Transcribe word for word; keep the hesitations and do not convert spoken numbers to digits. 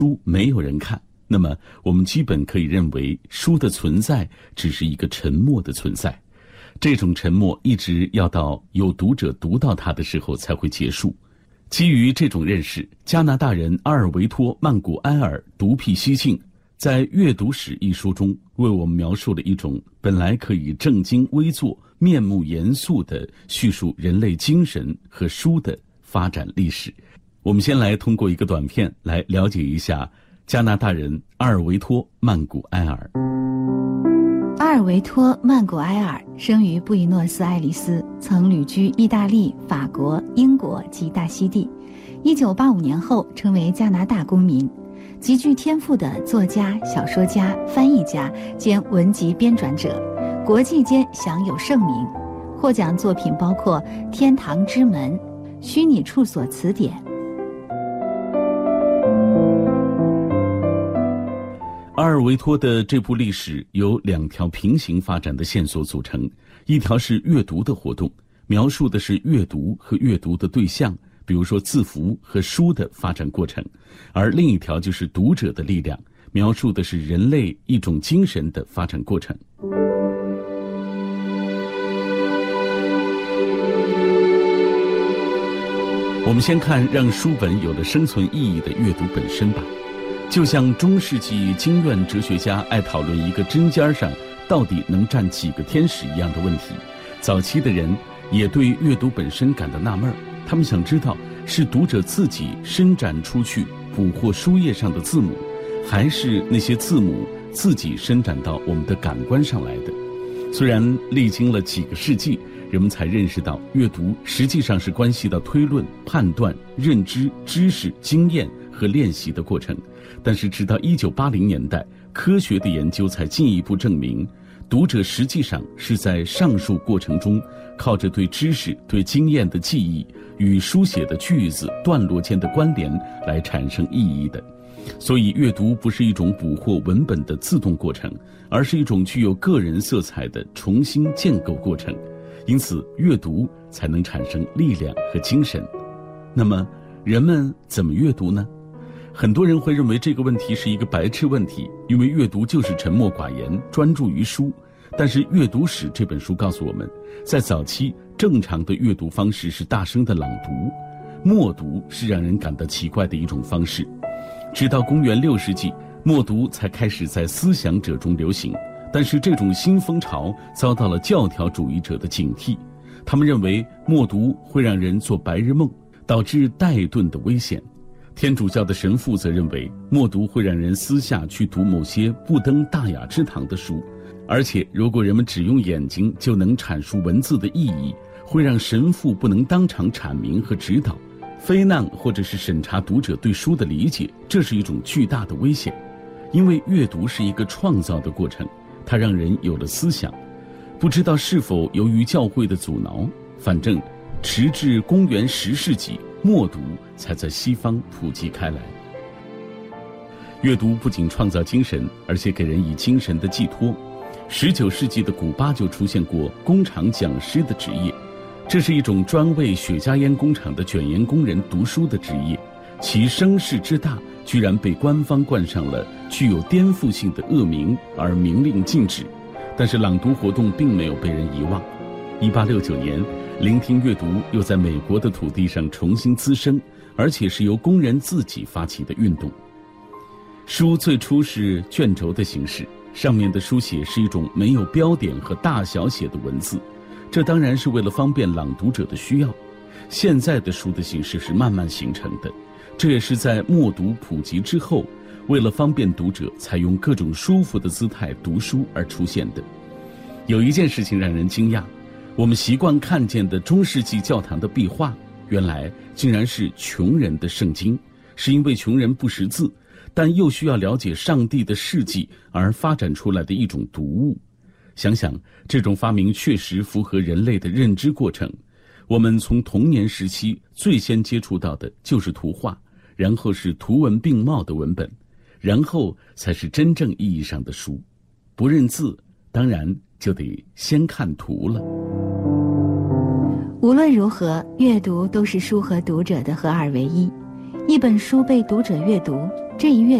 书没有人看，那么我们基本可以认为书的存在只是一个沉默的存在，这种沉默一直要到有读者读到它的时候才会结束。基于这种认识，加拿大人阿尔维托·曼古埃尔独辟蹊径，在《阅读史》一书中为我们描述了一种本来可以正襟危坐、面目严肃地叙述人类精神和书的发展历史。我们先来通过一个短片来了解一下加拿大人阿尔维托·曼古埃尔。 阿尔维托·曼古埃尔生于布宜诺斯艾利斯，曾旅居意大利、法国、英国及大溪地。一九八五年后成为加拿大公民，极具天赋的作家、小说家、翻译家兼文集编纂者，国际间享有盛名。获奖作品包括《天堂之门》、《虚拟处所词典》。 阿尔维托的这部历史由两条平行发展的线索组成，一条是阅读的活动，描述的是阅读和阅读的对象，比如说字符和书的发展过程，而另一条就是读者的力量，描述的是人类一种精神的发展过程。我们先看让书本有了生存意义的阅读本身吧。就像中世纪经院哲学家爱讨论一个针尖上到底能站几个天使一样的问题，早期的人也对阅读本身感到纳闷，他们想知道是读者自己伸展出去捕获书页上的字母，还是那些字母自己伸展到我们的感官上来的。虽然历经了几个世纪，人们才认识到阅读实际上是关系到推论、判断、认知、知识、经验和练习的过程，但是直到一九八零年代，科学的研究才进一步证明，读者实际上是在上述过程中靠着对知识、对经验的记忆与书写的句子、段落间的关联来产生意义的。所以阅读不是一种捕获文本的自动过程，而是一种具有个人色彩的重新建构过程，因此阅读才能产生力量和精神。那么人们怎么阅读呢？很多人会认为这个问题是一个白痴问题，因为阅读就是沉默寡言，专注于书。但是《阅读史》这本书告诉我们，在早期正常的阅读方式是大声的朗读，默读是让人感到奇怪的一种方式。直到公元六世纪，默读才开始在思想者中流行，但是这种新风潮遭到了教条主义者的警惕，他们认为默读会让人做白日梦，导致怠顿的危险。天主教的神父则认为默读会让人私下去读某些不登大雅之堂的书，而且如果人们只用眼睛就能阐述文字的意义，会让神父不能当场阐明和指导，非难或者是审查读者对书的理解，这是一种巨大的危险。因为阅读是一个创造的过程，它让人有了思想。不知道是否由于教会的阻挠，反正直至公元十世纪，默读才在西方普及开来。阅读不仅创造精神，而且给人以精神的寄托。十九世纪的古巴就出现过工厂讲师的职业，这是一种专为雪茄烟工厂的卷烟工人读书的职业，其声势之大，居然被官方冠上了具有颠覆性的恶名而明令禁止。但是朗读活动并没有被人遗忘。一八六九年，聆听阅读又在美国的土地上重新滋生，而且是由工人自己发起的运动。书最初是卷轴的形式，上面的书写是一种没有标点和大小写的文字，这当然是为了方便朗读者的需要。现在的书的形式是慢慢形成的，这也是在默读普及之后，为了方便读者采用各种舒服的姿态读书而出现的。有一件事情让人惊讶，我们习惯看见的中世纪教堂的壁画，原来竟然是穷人的圣经，是因为穷人不识字，但又需要了解上帝的事迹而发展出来的一种读物。想想这种发明确实符合人类的认知过程。我们从童年时期最先接触到的就是图画，然后是图文并茂的文本，然后才是真正意义上的书。不认字，当然就得先看图了。 无论如何，阅读都是书和读者的合二为一。 一本书被读者阅读，这一阅